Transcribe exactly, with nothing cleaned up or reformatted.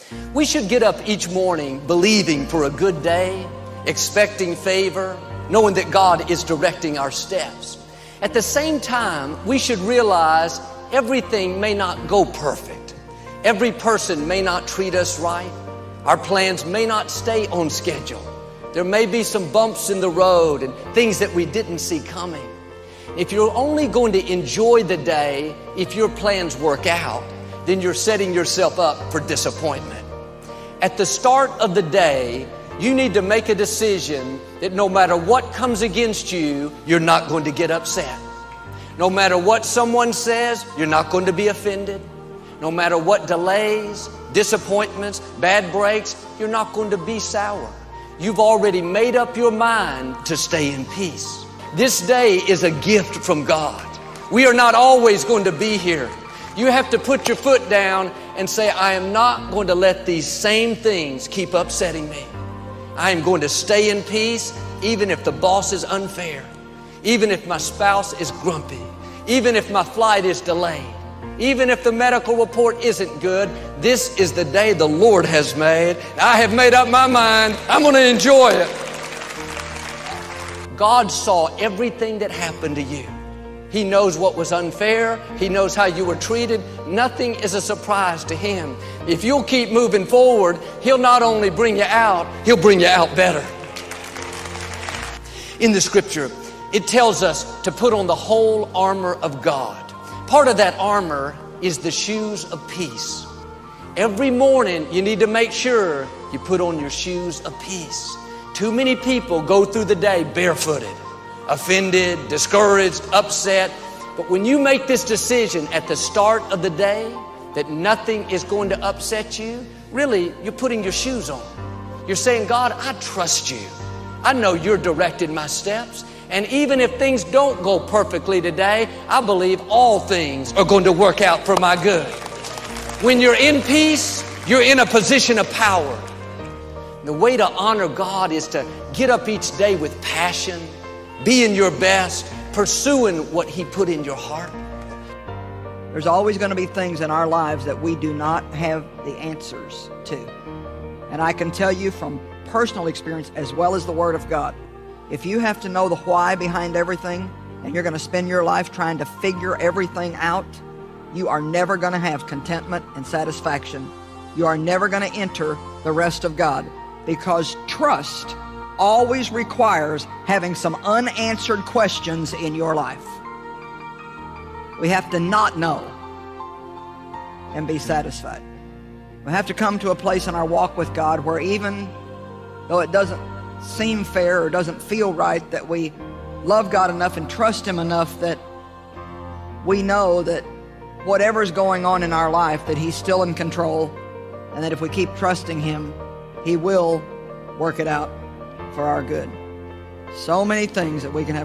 We should get up each morning believing for a good day, expecting favor, knowing that God is directing our steps. At the same time, we should realize everything may not go perfect. Every person may not treat us right. Our plans may not stay on schedule. There may be some bumps in the road and things that we didn't see coming. If you're only going to enjoy the day if your plans work out, then you're setting yourself up for disappointment. At the start of the day, you need to make a decision that no matter what comes against you, you're not going to get upset. No matter what someone says, you're not going to be offended. No matter what delays, disappointments, bad breaks, you're not going to be sour. You've already made up your mind to stay in peace. This day is a gift from God. We are not always going to be here. You have to put your foot down and say, I am not going to let these same things keep upsetting me. I am going to stay in peace even if the boss is unfair, even if my spouse is grumpy, even if my flight is delayed, even if the medical report isn't good. This is the day the Lord has made. I have made up my mind. I'm going to enjoy it. God saw everything that happened to you. He knows what was unfair. He knows how you were treated. Nothing is a surprise to Him. If you'll keep moving forward, He'll not only bring you out, He'll bring you out better. In the scripture, it tells us to put on the whole armor of God. Part of that armor is the shoes of peace. Every morning, you need to make sure you put on your shoes of peace. Too many people go through the day barefooted, offended, discouraged, upset. But when you make this decision at the start of the day that nothing is going to upset you, really, you're putting your shoes on. You're saying, God, I trust you. I know you're directing my steps. And even if things don't go perfectly today, I believe all things are going to work out for my good. When you're in peace, you're in a position of power. The way to honor God is to get up each day with passion, being your best, pursuing what He put in your heart. There's always going to be things in our lives that we do not have the answers to. And I can tell you from personal experience as well as the Word of God, if you have to know the why behind everything and you're going to spend your life trying to figure everything out, you are never going to have contentment and satisfaction. You are never going to enter the rest of God, because trust always requires having some unanswered questions in your life. We have to not know and be satisfied. We have to come to a place in our walk with God where even though it doesn't seem fair or doesn't feel right, that we love God enough and trust Him enough that we know that whatever's going on in our life, that He's still in control, and that if we keep trusting Him, He will work it out for our good. So many things that we can have